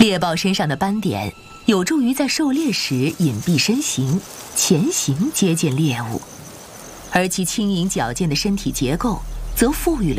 猎豹身上的斑点有助于在狩猎时隐蔽身形，前行接近猎物，而其轻盈矫健的身体结构则赋予了